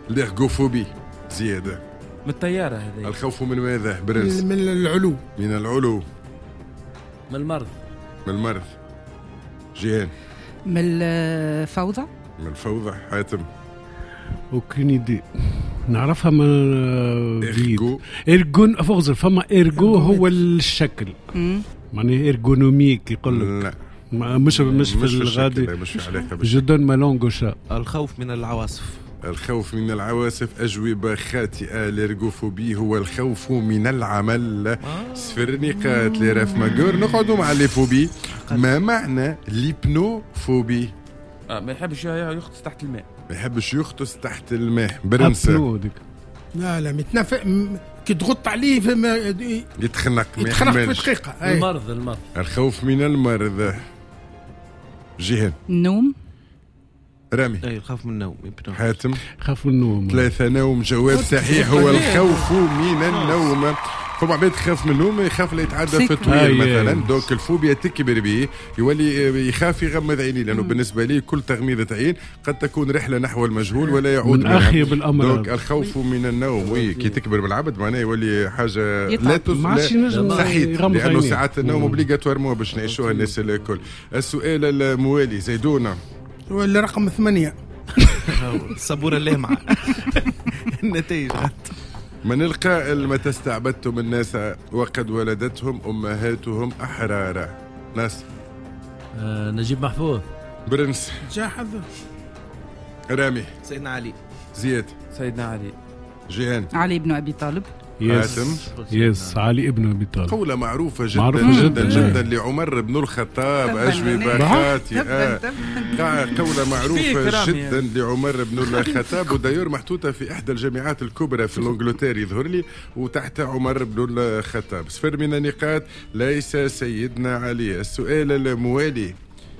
ليرغوفوبي زيادة. من الطيارة هذه. الخوف من ماذا برنس؟ من العلو. من العلو. من المرض. من المرض. جيهان. من الفوضى. من الفوضى. حاتم. وكين دي نعرفها من إرجو. إرجون أفوز فما إرجو هو الشكل معناه إرجونوميك يقول لك لا مش في الغادي مش في علاقة جدون مالونغوشا. الخوف من العواصف. الخوف من العواصف أجوبة خاطئة. الإرجوفوبي هو الخوف من العمل. صفر نقاط لراف ماجور. نقعدوا مع الليفوبي. ما معنى ليبنوفوبي؟ ما يحبش يغطس تحت الماء. ما يحبش يغطس تحت الماء. برنس. لا متنافق كي تغط عليه يتخنق في دقيقة. المرض. الخوف من المرض. جيهان. النوم. رامي. الخوف من النوم. حاتم. خاف من النوم. 3 نوم. جواب صحيح هو الخوف من النوم. فما عباد تخاف من النوم يخاف لا يتعدى في الطويل مثلا. دوك الفوبيا تكبر به يولي يخاف يغمض عينيه لانه بالنسبه لي كل تغميضه عين قد تكون رحله نحو المجهول ولا يعود من اخيب الامراض. دوك الخوف من النوم كي تكبر بالعبد معناه يولي حاجه لا صحيح لانه ساعات النوم اوبليغاتوارمون باش نعيشوها الناس الكل. السؤال الموالي زيدونا ولا رقم 8 الصبوره اللامعه. النتائج. من القائل متى استعبدتم الناس وقد ولدتهم أمهاتهم أحرارا؟ ناس. نجيب محفوظ. برنس. جاحظ. رامي. سيدنا علي. زياد. سيدنا علي. جيهان. علي بن أبي طالب. يس علي ابن أبي طالب. قولة معروفة جدا لعمر بن الخطاب. أجوبة خاطئة. قولة معروفة جدا لعمر بن الخطاب ودايور محطوطة في إحدى الجامعات الكبرى في الإنجلترا يظهر لي وتحت عمر بن الخطاب. صفر من النقاط ليس سيدنا علي. السؤال الموالي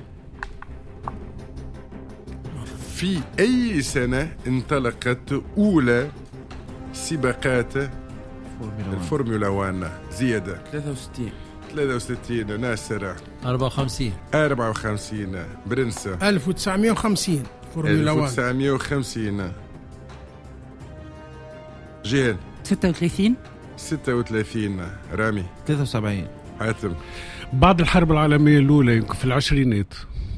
في أي سنة انطلقت أولى سباقات الفورمولا 1؟ زيادة. 63. ناصر. 54. برنس. 1950 فورمولا 1. 1950. جيهان. 36. رامي. 73. حاتم. بعد الحرب العالمية الأولى يمكن في العشرينات.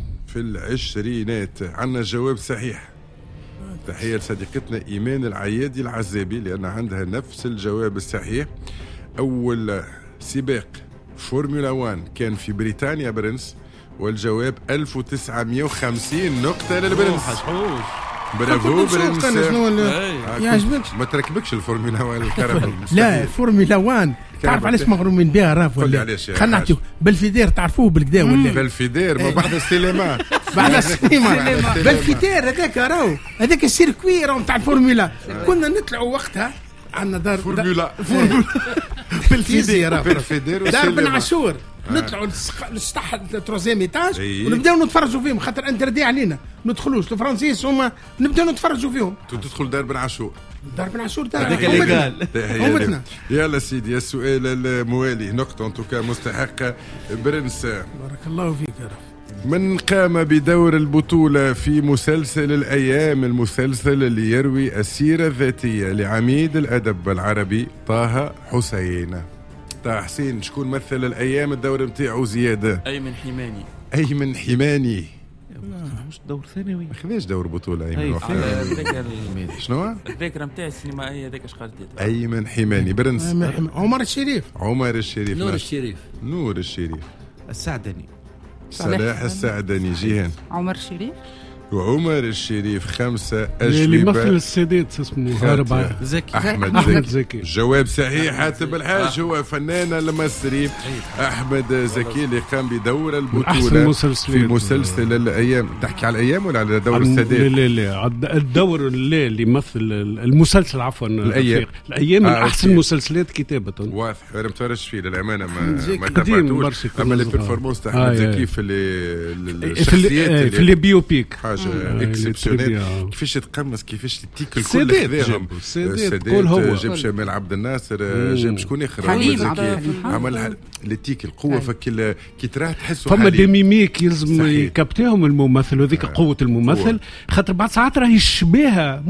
عندنا جواب صحيح. تحية لصديقتنا إيمان العيادي العزابي لأن عندها نفس الجواب الصحيح. أول سباق فورمولا 1 كان في بريطانيا برنس والجواب 1950 نقطة للبرنس. برافو برنس. يعجبك ما تركبكش الفورمولا 1 الكرم. لا فورمولا 1 تعرف علاش مغرومين بها راف ولا خلينا نعطيو بالفيدير تعرفوه بالكدا ولا بالفيدير ما بعد السينما. بعد السينما بالفيدير هذاك راهو هذاك السيركوي راهو تاع الفورمولا. كنا نطلعوا وقتها عندنا دار فورمولا بالفيدير دار بن عاشور. نطلعوا للسطح التروزيام ايتاج ونبداو نتفرجوا فيهم خاطر انتردي علينا ندخلوش الفرنسيس هما نبداو نتفرجوا فيهم. تدخل دار بن عاشور. دار بن عاشور دار هذاك ليغال. يلا سيدي السؤال الموالي نقطة انتوكا مستحقة. برنس. بارك الله فيك يا رب. من قام بدور البطولة في مسلسل الأيام المسلسل اللي يروي السيرة الذاتية لعميد الأدب العربي طه حسين؟ طه حسين شكون مثل الأيام الدور متاعو؟ زيادة. أيمن حماني. مش دور ثانوي. ما خذاش دور بطولة أيمن شنو؟ الذاكرة متاعي السينمائية هذاك اش قالت. أيمن حماني. برنس. عمر الشريف. نور الشريف. السعدني. صلاح السعدني. جيهان. عمر الشريف. وعمر الشريف. 5 أجوبة. اللي مثل السادات اسمه 4. أحمد زكي. جواب صحيح. حاتم الحاج هو فنان المصري أحمد زكي اللي قام بدور البطولة في مسلسل الأيام. تحكي على الأيام ولا على دور السادات؟ لا الدور اللي يمثل المسلسل عفوا الأيام من أحسن مسلسلات كتابة. واضح أنا متفرج فيه للأمانة ما تابعتوش. أما اللي بيرفورمانس تاع أحمد زكي في الشخصيات في اللي بيوبيك حاجة اكسبسيونيل. كيفاش تقمص كيفاش تيكل كل خذاهم. السادات جاب شمال عبد الناصر جاب شكون اخر عمل لتيك القوه فك كي تراه تحسوا فما ديميميك يلزم يكبتهم الممثل وذيك قوه الممثل خاطر بعد ساعات راهي الشبيهه